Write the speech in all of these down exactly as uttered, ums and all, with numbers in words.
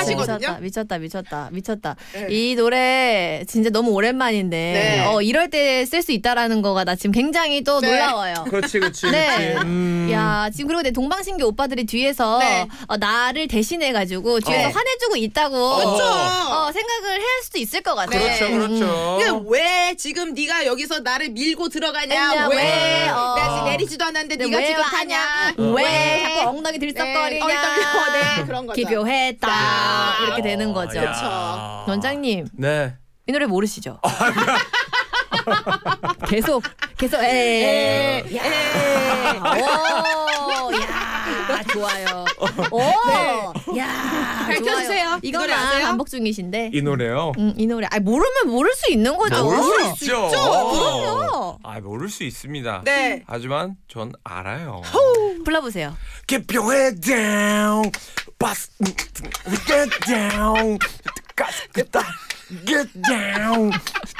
하시거든요. 미쳤다, 미쳤다, 미쳤다, 미쳤다. 네. 이 노래 진짜 너무 오랜만인데 네. 어, 이럴 때 쓸 수 있다라는 거가 나 지금 굉장히 또 네. 놀라워요. 그렇지, 그렇지. 네. 그렇지. 음. 야, 지금 그리고 내 동방신기 오빠들이 뒤에서 네. 어, 나를 대신해가지고 뒤에서 어. 화내주고 있다고 그렇죠. 어, 생각을 할 수도 있을 것 같아요. 그렇죠, 그렇죠. 음. 왜 지금 네가 여기서 나를 밀고 들어가냐? 왜? 왜? 어. 내가 내리지도 않았는데 네, 네가 지금 타냐? 어. 왜 자꾸 엉덩이 들썩거리냐? 네, 네, 그런 거죠. 기묘했다. 아. 이렇게 되는 거죠. 그렇죠. 원장님. 네. 이 노래 모르시죠? 계속 계속 에이 에이 오 야 좋아요 오 야 밝혀주세요. 이거만 반복 중이신데 이 노래요? 음, 이 노래 아 모르면 모를 수 있는 거죠. 모를 수 있죠. 그럼요. 아 모를 수 있습니다. 네. 하지만 전 알아요. 불러보세요. Keep your head down, bust, get down, get down.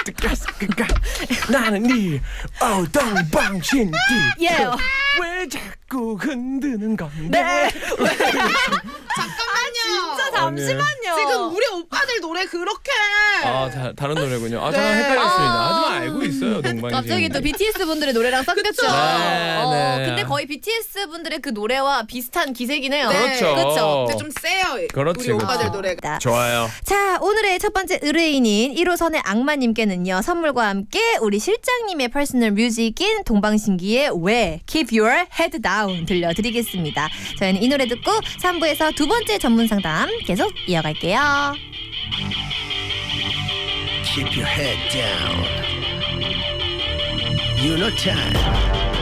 나는 네 어동방신기. 예. 왜 자꾸 흔드는 건데? 네. 잠깐만요. 진짜 잠시만요. 지금 우리 오빠들 노래 그렇게. 아 다, 다른 노래군요. 아 네. 잠깐 헷갈렸습니다. 아. 하지만 알고 있어요 동방신기. 갑자기 또 비티에스 분들의 노래랑 섞였죠. 네, 어, 네. 근데 거의 비티에스 분들의 그 노래와 비슷한 기색이네요. 그렇죠. 그렇죠. 근데 좀 세요. 그렇지, 우리 오빠들 그렇지. 노래가. 좋아요. 자, 오늘의 첫 번째 의뢰인인 일 호선의 악마님께는요 선물과 함께 우리 실장님의 퍼스널 뮤직인 동방신기의 왜 Keep Your Head Down 들려드리겠습니다. 저희는 이 노래 듣고 삼 부에서 두 번째 전문 상담 계속 이어갈게요. Keep your head down. You know time.